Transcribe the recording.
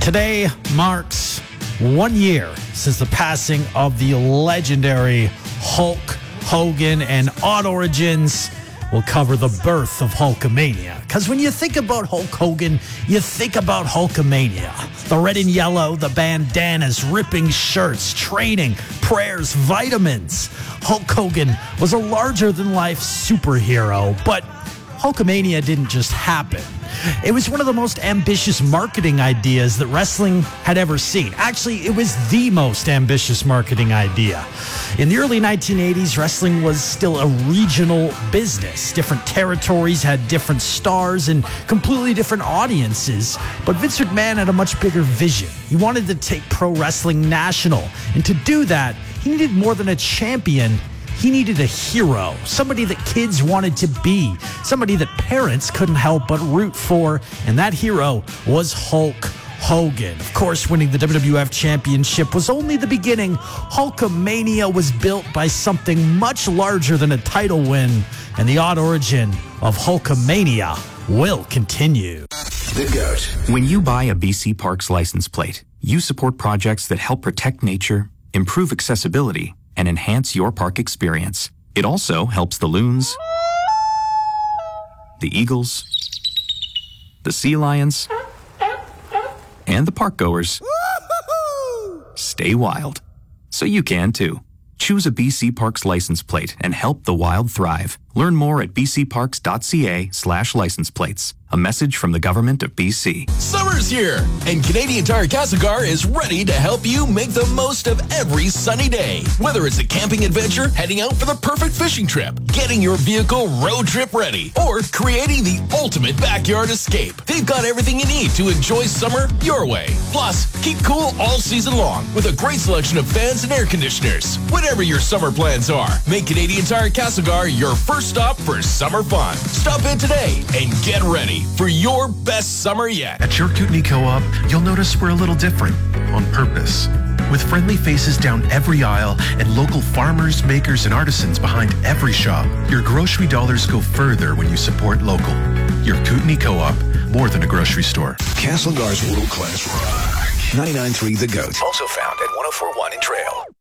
Today marks 1 year since the passing of the legendary Hulk Hogan, and Odd Origins will cover the birth of Hulkamania. Because when you think about Hulk Hogan, you think about Hulkamania. The red and yellow, the bandanas, ripping shirts, training, prayers, vitamins. Hulk Hogan was a larger-than-life superhero, but Hulkamania didn't just happen. It was one of the most ambitious marketing ideas that wrestling had ever seen. Actually, it was the most ambitious marketing idea. In the early 1980s, wrestling was still a regional business. Different territories had different stars and completely different audiences. But Vince McMahon had a much bigger vision. He wanted to take pro wrestling national. And to do that, he needed more than a champion. He needed a hero, somebody that kids wanted to be, somebody that parents couldn't help but root for, and that hero was Hulk Hogan. Of course, winning the WWF Championship was only the beginning. Hulkamania was built by something much larger than a title win, and the odd origin of Hulkamania will continue. The GOAT. When you buy a BC Parks license plate, you support projects that help protect nature, improve accessibility, and enhance your park experience. It also helps the loons, the eagles, the sea lions, and the park goers stay wild. So you can too. Choose a BC Parks license plate and help the wild thrive. Learn more at bcparks.ca/license plates. A message from the Government of BC. Summer's here, and Canadian Tire Castlegar is ready to help you make the most of every sunny day. Whether it's a camping adventure, heading out for the perfect fishing trip, getting your vehicle road trip ready, or creating the ultimate backyard escape, they've got everything you need to enjoy summer your way. Plus, keep cool all season long with a great selection of fans and air conditioners. Whatever your summer plans are, make Canadian Tire Castlegar your first stop for summer fun. Stop in today and get ready for your best summer yet. At your Kootenai Co-op, you'll notice we're a little different on purpose. With friendly faces down every aisle and local farmers, makers, and artisans behind every shop, your grocery dollars go further when you support local. Your Kootenai Co-op, more than a grocery store. Castlegar's world-class rock. 99.3 The GOAT. Also found at 104.1 in Trail.